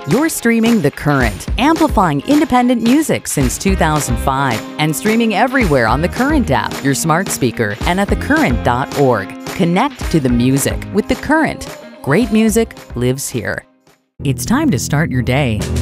You're streaming The Current, amplifying independent music since 2005 and streaming everywhere on The Current app, your smart speaker, and at thecurrent.org. Connect to the music with The Current. Great music lives here. It's time to start your day